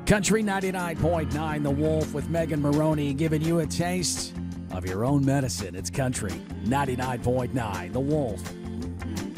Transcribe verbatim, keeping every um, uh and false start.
Country ninety-nine point nine, The Wolf with Megan Maroney, giving you a taste of your own medicine. It's Country ninety-nine point nine, The Wolf.